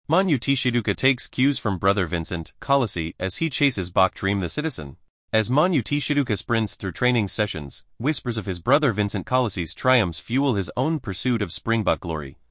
Manu Shiduka takes cues from brother Vincent Colossi as he chases Bak Dream the Citizen. As Manu Shiduka sprints through training sessions, whispers of his brother Vincent Colossi's triumphs fuel his own pursuit of Springbok glory.